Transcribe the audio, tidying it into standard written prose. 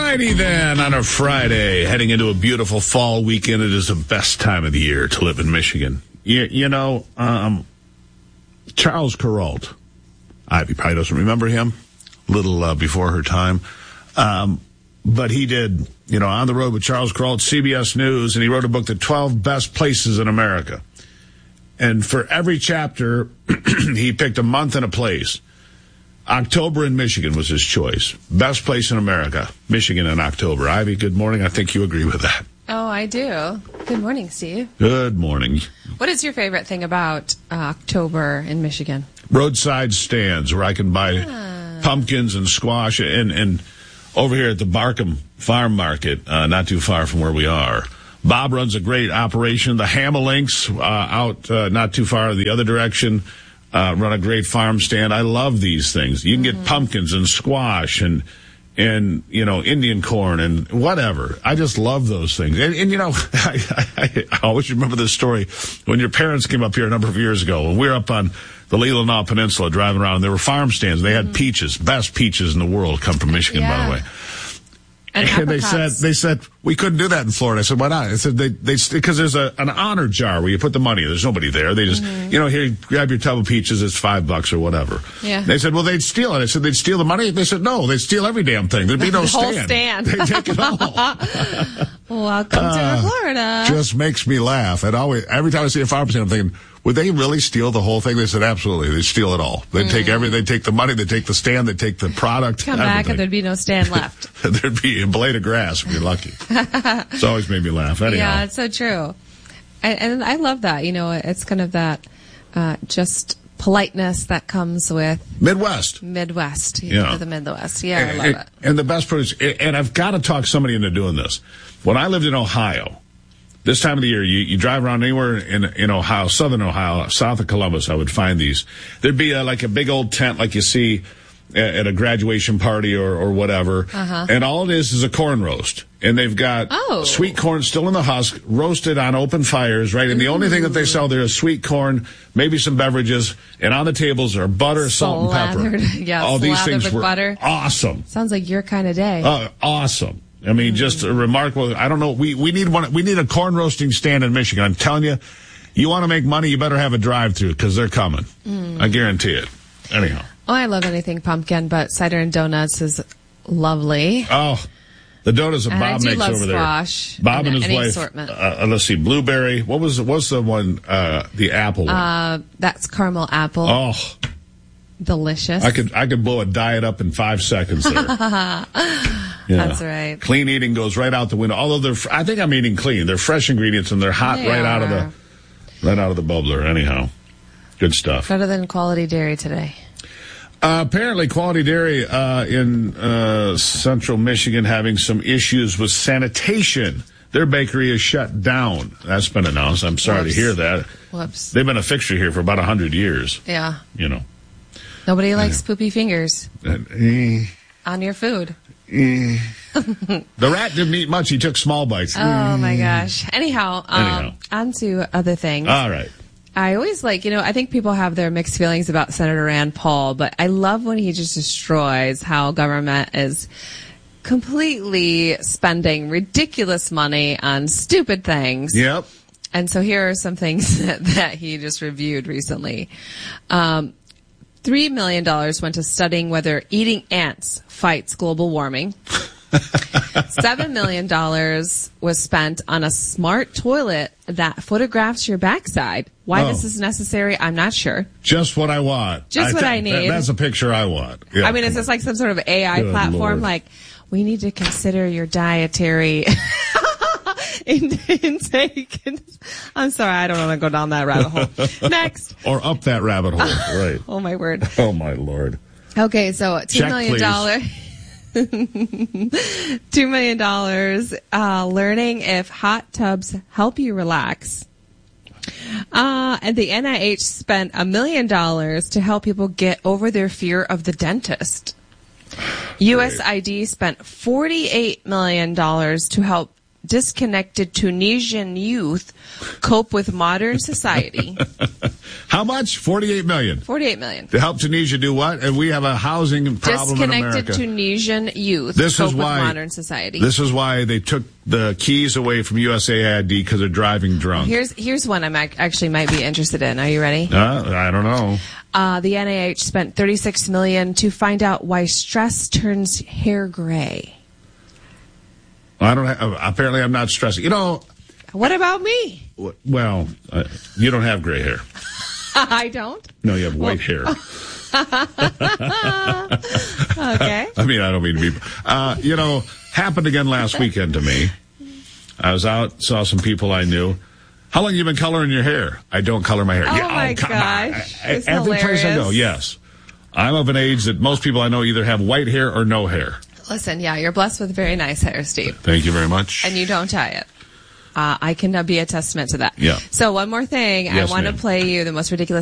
righty then, on a Friday, heading into a beautiful fall weekend. It is the best time of the year to live in Michigan. Charles Kuralt, Ivy probably doesn't remember him, a little before her time. But he did, On the Road with Charles Kuralt, CBS News, and he wrote a book, The 12 Best Places in America. And for every chapter, he picked a month and a place. October in Michigan was his choice. Best place in America, Michigan in October. Ivy, good morning. I think you agree with that. Oh, I do. Good morning, Steve. Good morning. What is your favorite thing about October in Michigan? Roadside stands where I can buy pumpkins and squash. And over here at the Barkham Farm Market, not too far from where we are, Bob runs a great operation. The Hamalinks out not too far the other direction run a great farm stand. I love these things. You can get pumpkins and squash and Indian corn and whatever. I just love those things. And I always remember this story when your parents came up here a number of years ago. When we were up on the Leelanau Peninsula driving around, there were farm stands. They had peaches, best peaches in the world come from Michigan, by the way. And they said we couldn't do that in Florida. I said, why not? I said because there's an honor jar where you put the money. There's nobody there. They just here, you grab your tub of peaches. It's $5 or whatever. Yeah. They said, well, they'd steal it. I said, they'd steal the money. They said, no, they'd steal every damn thing. There'd be no stand. Whole stand. They'd take it all. Welcome to Florida. Just makes me laugh. And every time I see a farm stand, I'm thinking, would they really steal the whole thing? They said, absolutely. They'd steal it all. They'd take they'd take the money, they'd take the stand, they'd take the product. Come back and there'd be no stand left. There'd be a blade of grass if you're lucky. It's always made me laugh. Anyhow. Yeah, it's so true. And I love that. It's kind of that just politeness that comes with Midwest. Yeah. The Midwest. Yeah, I love it. And the best part is, and I've got to talk somebody into doing this. When I lived in Ohio, this time of the year, you drive around anywhere in Ohio, southern Ohio, south of Columbus, I would find these. There'd be like a big old tent like you see at a graduation party or whatever. And all it is a corn roast. And they've got sweet corn still in the husk, roasted on open fires, right? And the only thing that they sell there is sweet corn, maybe some beverages, and on the tables are butter, salt, and pepper. Yeah, all these things with were butter. Awesome. Sounds like your kind of day. Awesome. I mean, just a remarkable. I don't know. We need one. We need a corn roasting stand in Michigan. I'm telling you, you want to make money, you better have a drive-through because they're coming. I guarantee it. Anyhow. Oh, I love anything pumpkin, but cider and donuts is lovely. Oh, the donuts that Bob makes over squash there. Bob and his wife. Assortment. Let's see, blueberry. What's the one? The apple one. That's caramel apple. Oh. Delicious. I could blow a diet up in 5 seconds there. That's right. Clean eating goes right out the window. Although I think I'm eating clean. They're fresh ingredients and they're hot out of the bubbler. Anyhow, good stuff. Better than Quality Dairy today. Apparently, Quality Dairy in central Michigan having some issues with sanitation. Their bakery is shut down. That's been announced. I'm sorry to hear that. Whoops. They've been a fixture here for about 100 years. Yeah. Nobody likes poopy fingers on your food. The rat didn't eat much. He took small bites. Oh, my gosh. Anyhow, on to other things. All right. I always I think people have their mixed feelings about Senator Rand Paul, but I love when he just destroys how government is completely spending ridiculous money on stupid things. Yep. And so here are some things that he just reviewed recently. $3 million went to studying whether eating ants fights global warming. $7 million was spent on a smart toilet that photographs your backside. Why this is necessary, I'm not sure. Just what I want. Just what I need. That's a picture I want. Yeah, I mean, is this like some sort of AI platform? Lord. Like, we need to consider your dietary intake. I'm sorry, I don't want to go down that rabbit hole. Next. Or up that rabbit hole, right. Oh, my word. Oh, my Lord. Okay, so $2 million. $2 million learning if hot tubs help you relax. And the NIH spent $1 million to help people get over their fear of the dentist. USAID spent $48 million to help disconnected Tunisian youth cope with modern society. How much? $48 million. $48 million. To help Tunisia do what? And we have a housing problem in America. Disconnected Tunisian youth cope with modern society. This is why they took the keys away from USAID, because they're driving drunk. Here's one I'm actually might be interested in. Are you ready? I don't know. The NIH spent $36 million to find out why stress turns hair gray. Apparently I'm not stressing. You know. What about me? Well, you don't have gray hair. I don't? No, you have white hair. Okay. I mean, I don't mean to be. Happened again last weekend to me. I was out, saw some people I knew. How long have you been coloring your hair? I don't color my hair. Oh, my gosh. It's every hilarious. place I go, yes. I'm of an age that most people I know either have white hair or no hair. Listen, yeah, you're blessed with very nice hair, Steve. Thank you very much. And you don't tie it. I can be a testament to that. Yeah. So one more thing. Yes, I want to ma'am. play you the most ridiculous